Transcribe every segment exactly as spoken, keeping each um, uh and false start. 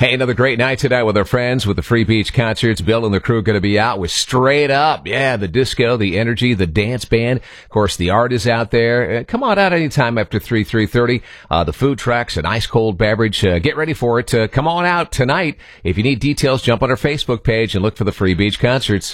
Hey, another great night tonight with our friends with the Free Beach Concerts. Bill and the crew going to be out with Straight Up. Yeah, the disco, the energy, the dance band. Of course, the art is out there. Uh, come on out anytime after three, three thirty. Uh, the food trucks, an ice-cold beverage. Uh, get ready for it. Uh, come on out tonight. If you need details, jump on our Facebook page and look for the Free Beach Concerts.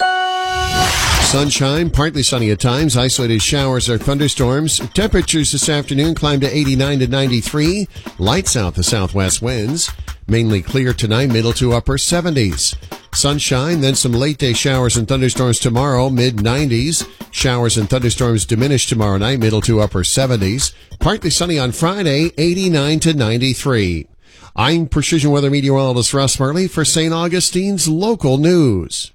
Sunshine, partly sunny at times, isolated showers or thunderstorms. Temperatures this afternoon climb to eighty-nine to ninety-three. Light south to southwest winds. Mainly clear tonight, middle to upper seventies. Sunshine, then some late day showers and thunderstorms tomorrow, mid nineties. Showers and thunderstorms diminish tomorrow night, middle to upper seventies. Partly sunny on Friday, eighty-nine to ninety-three. I'm Precision Weather Meteorologist Russ Murley for Saint Augustine's Local News.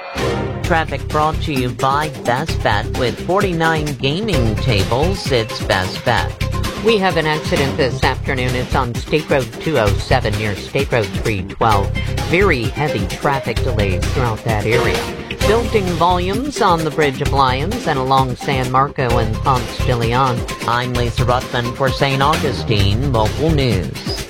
Traffic brought to you by Best Bet. With forty-nine gaming tables, it's Best Bet. We have an accident this afternoon. It's on State Road two oh seven near State Road three twelve. Very heavy traffic delays throughout that area. Building volumes on the Bridge of Lions and along San Marco and Ponce de Leon. I'm Lisa Ruthman for Saint Augustine Local News.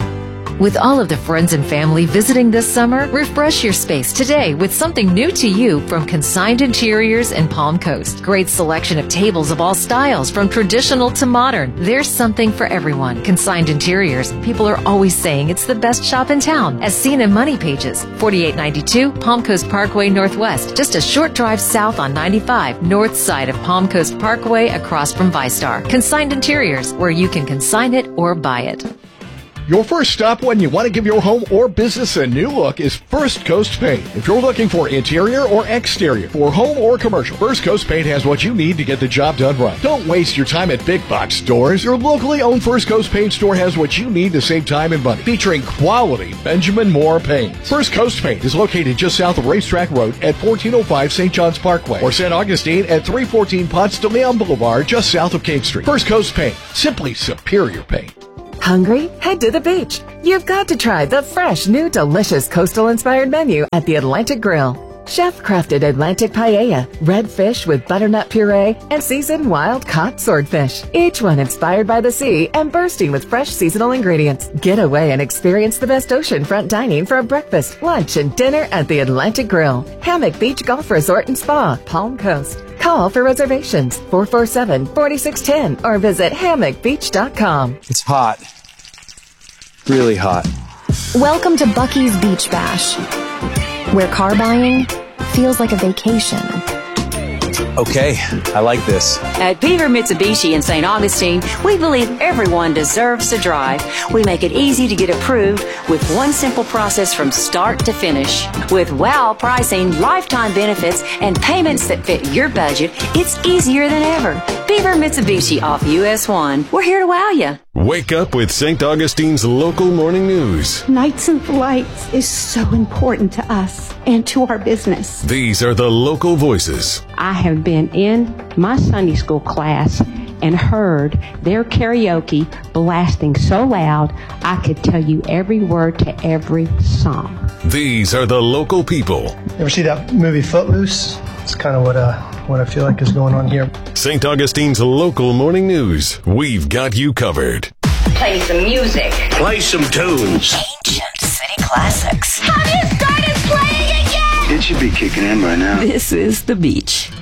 With all of the friends and family visiting this summer, refresh your space today with something new to you from Consigned Interiors and Palm Coast. Great selection of tables of all styles, from traditional to modern. There's something for everyone. Consigned Interiors. People are always saying it's the best shop in town, as seen in Money Pages. forty-eight ninety-two Palm Coast Parkway Northwest, just a short drive south on ninety-five, north side of Palm Coast Parkway across from ViStar. Consigned Interiors, where you can consign it or buy it. Your first stop when you want to give your home or business a new look is First Coast Paint. If you're looking for interior or exterior, for home or commercial, First Coast Paint has what you need to get the job done right. Don't waste your time at big box stores. Your locally owned First Coast Paint store has what you need to save time and money, featuring quality Benjamin Moore paint. First Coast Paint is located just south of Racetrack Road at fourteen oh five Saint John's Parkway, or Saint Augustine at three fourteen Ponce de Leon Boulevard, just south of King Street. First Coast Paint, simply superior paint. Hungry? Head to the beach. You've got to try the fresh, new, delicious coastal-inspired menu at the Atlantic Grill. Chef-crafted Atlantic paella, red fish with butternut puree, and seasoned wild-caught swordfish. Each one inspired by the sea and bursting with fresh seasonal ingredients. Get away and experience the best oceanfront dining for a breakfast, lunch, and dinner at the Atlantic Grill. Hammock Beach Golf Resort and Spa, Palm Coast. Call for reservations, four four seven, four six one zero, or visit hammock beach dot com. It's hot. Really hot. Welcome to Buc-ee's Beach Bash, where car buying feels like a vacation. Okay, I like this. At Beaver Mitsubishi in Saint Augustine, we believe everyone deserves to drive. We make it easy to get approved with one simple process from start to finish. With wow pricing, lifetime benefits, and payments that fit your budget, it's easier than ever. Beaver Mitsubishi off U S one. We're here to wow you. Wake up with Saint Augustine's Local Morning News. Nights and Lights is so important to us and to our business. These are the local voices. I have been in my Sunday school class and heard their karaoke blasting so loud I could tell you every word to every song. These are the local people. You ever see that movie Footloose? It's kind of what uh, what I feel like is going on here. Saint Augustine's Local Morning News. We've got you covered. Play some music. Play some tunes. Ancient city classics. Have you started playing again? It should be kicking in by now. This is the beach.